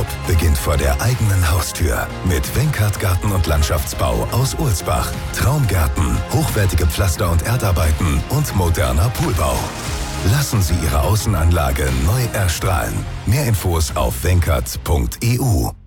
Traumurlaub beginnt vor der eigenen Haustür. Mit Wenkert Garten- und Landschaftsbau aus Ulsbach. Traumgärten, hochwertige Pflaster- und Erdarbeiten und moderner Poolbau. Lassen Sie Ihre Außenanlage neu erstrahlen. Mehr Infos auf wenkert.eu.